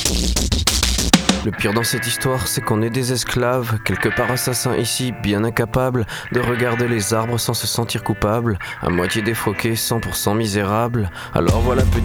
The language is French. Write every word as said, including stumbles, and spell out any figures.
Le pire dans cette histoire, c'est qu'on est des esclaves, quelque part assassins ici, bien incapables de regarder les arbres sans se sentir coupables, à moitié défroqués, cent pour cent misérables. Alors voilà petit